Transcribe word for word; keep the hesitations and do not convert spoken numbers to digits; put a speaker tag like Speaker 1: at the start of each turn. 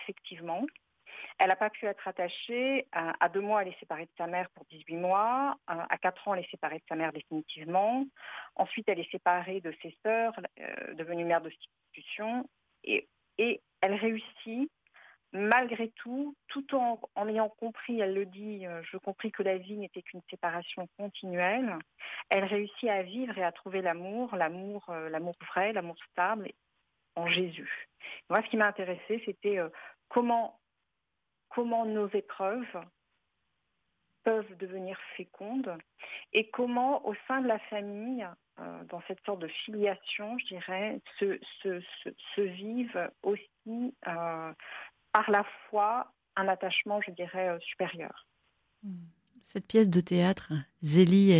Speaker 1: effectivement. Elle n'a pas pu être attachée. À, à deux mois, elle est séparée de sa mère pour dix-huit mois. À, à quatre ans, elle est séparée de sa mère définitivement. Ensuite, elle est séparée de ses sœurs, euh, devenue mère de substitution. Et, et elle réussit, malgré tout, tout en, en ayant compris, elle le dit, euh, je compris que la vie n'était qu'une séparation continuelle. Elle réussit à vivre et à trouver l'amour, l'amour, euh, l'amour vrai, l'amour stable en Jésus. Moi, ce qui m'a intéressée, c'était euh, comment comment nos épreuves peuvent devenir fécondes et comment, au sein de la famille, euh, dans cette sorte de filiation, je dirais, se, se, se, se vivent aussi euh, par la foi un attachement, je dirais, euh, supérieur.
Speaker 2: Cette pièce de théâtre, Zélie